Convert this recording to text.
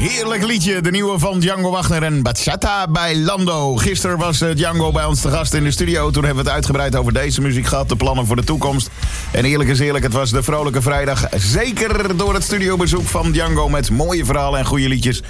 Heerlijk liedje, de nieuwe van Django Wagner en Bachata bij Lando. Gisteren was Django bij ons te gast in de studio. Toen hebben we het uitgebreid over deze muziek gehad, de plannen voor de toekomst. En eerlijk is eerlijk, het was de vrolijke vrijdag. Zeker door het studiobezoek van Django met mooie verhalen en goede liedjes.